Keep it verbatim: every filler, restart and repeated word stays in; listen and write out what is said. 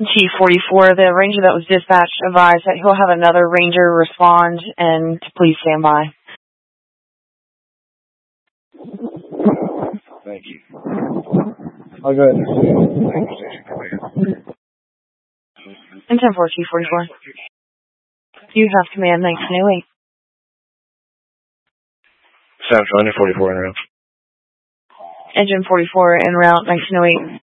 T forty-four, the ranger that was dispatched advised that he'll have another ranger respond and to please stand by. Thank you. I'll go ahead and and ten four, T forty-four. You have command, nineteen oh eight. Central, engine forty-four en route. Engine forty-four en route, nineteen oh eight.